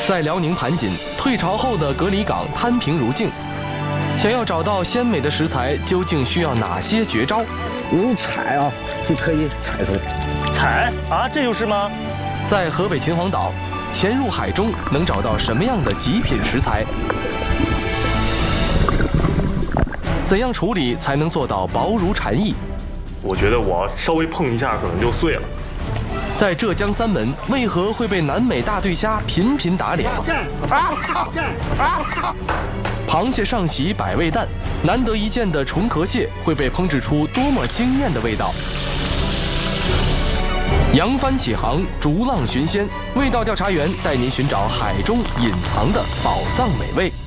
在辽宁盘锦，退潮后的隔离港摊平如镜。想要找到鲜美的食材，究竟需要哪些绝招？ 用采啊，就可以采出来。 采啊，这就是吗？ 在河北秦皇岛，潜入海中能找到什么样的极品食材？怎样处理才能做到薄如蝉翼？ 我觉得我稍微碰一下可能就碎了。 在浙江三门，为何会被南美大对虾频频打脸？螃蟹上席百味蛋，难得一见的重壳蟹会被烹制出多么惊艳的味道？扬帆起航，逐浪寻鲜，味道调查员带您寻找海中隐藏的宝藏美味。